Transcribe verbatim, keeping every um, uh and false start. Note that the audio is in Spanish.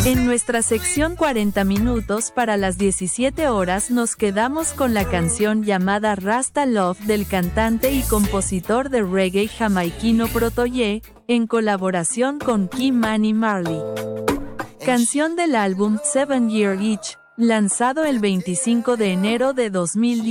En nuestra sección cuarenta minutos para las diecisiete horas nos quedamos con la canción llamada Rasta Love del cantante y compositor de reggae jamaiquino Protoje, en colaboración con Ky-Mani Marley. Canción del álbum Seven Year Itch, lanzado el veinticinco de enero de dos mil diez.